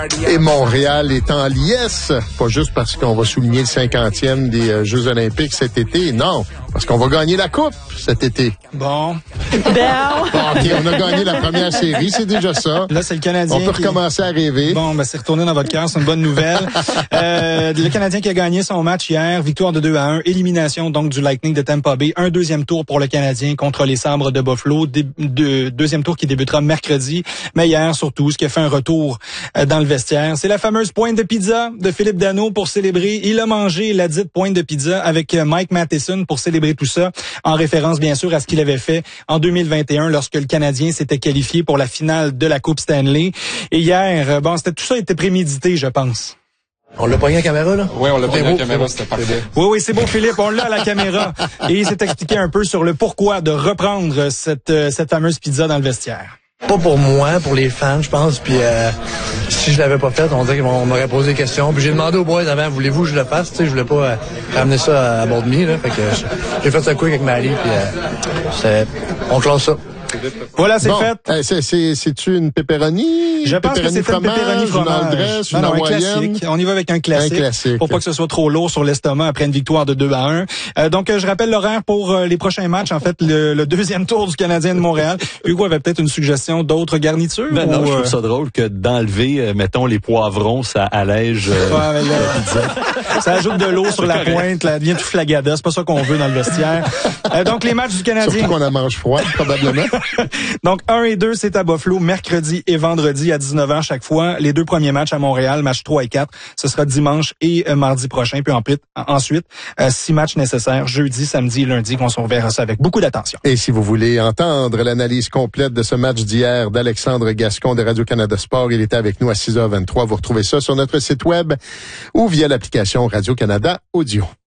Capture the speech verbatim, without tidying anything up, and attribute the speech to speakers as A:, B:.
A: Et Montréal est en liesse, pas juste parce qu'on va souligner le cinquantième des euh, Jeux olympiques cet été, non, parce qu'on va gagner la coupe cet été.
B: Bon.
C: Bon.
A: Bon, OK, on a gagné la première série, c'est déjà ça.
B: Là, c'est le Canadien.
A: On peut
B: qui...
A: recommencer à rêver.
B: Bon, ben c'est retourné dans votre cœur, c'est une bonne nouvelle. euh, le Canadien qui a gagné son match hier, victoire de deux à un, élimination donc du Lightning de Tampa Bay, un deuxième tour pour le Canadien contre les Sabres de Buffalo, Dé- de, deuxième tour qui débutera mercredi, mais hier surtout, ce qui a fait un retour euh, dans le vestiaire, c'est la fameuse pointe de pizza de Philippe Danault pour célébrer. Il a mangé la dite pointe de pizza avec Mike Matheson pour célébrer tout ça, en référence bien sûr à ce qu'il avait fait en deux mille vingt et un lorsque le Canadien s'était qualifié pour la finale de la Coupe Stanley. Et hier, bon, c'était tout ça était prémédité, je pense.
D: On l'a pogné à la caméra, là?
E: Oui, on l'a pogné à la caméra, c'était parfait.
B: Oui, oui, c'est beau, Philippe, on l'a à la caméra. Et il s'est expliqué un peu sur le pourquoi de reprendre cette, cette fameuse pizza dans le vestiaire.
D: Pas pour moi, pour les fans, je pense. Puis euh, si je l'avais pas fait, on dirait qu'on m'aurait posé des questions. Puis j'ai demandé aux boys avant, voulez-vous que je le fasse? Tu sais, je voulais pas euh, ramener ça à bord de mi, là. Fait que euh, j'ai fait ça quick avec Marie, puis euh, c'est, on classe ça.
B: Voilà, c'est
A: bon,
B: fait.
A: Euh, c'est, c'est, c'est-tu une pepperoni?
B: Je pense que c'est une pepperoni fromage.
A: Une Aldress,
B: non,
A: une
B: non, un
A: hawaïenne?
B: classique. On y va avec un classique,
A: Un classique.
B: pour pas que ce soit trop lourd sur l'estomac après une victoire de deux à un. Euh, donc, euh, je rappelle l'horaire pour euh, les prochains matchs. En fait, le, le deuxième tour du Canadien de Montréal. Hugo avait peut-être une suggestion d'autres garnitures?
F: Ben
B: ou,
F: non, je
B: euh...
F: trouve ça drôle que d'enlever, euh, mettons, les poivrons, ça allège euh,
B: ouais, la pizza. Ça ajoute de l'eau sur la pointe, là, devient tout flagada. C'est pas ça qu'on veut dans le vestiaire. Euh, donc, les matchs du Canadien.
A: Surtout qu'on la mange froide, probablement.
B: Donc, un et deux, c'est à Buffalo, mercredi et vendredi à dix-neuf heures chaque fois. Les deux premiers matchs à Montréal, match trois et quatre, ce sera dimanche et euh, mardi prochain. Puis ensuite, ensuite euh, six matchs nécessaires, jeudi, samedi, lundi, qu'on surveillera ça avec beaucoup d'attention.
A: Et si vous voulez entendre l'analyse complète de ce match d'hier d'Alexandre Gascon de Radio-Canada Sport, il était avec nous à six heures vingt-trois. Vous retrouvez ça sur notre site web ou via l'application Radio-Canada Audio.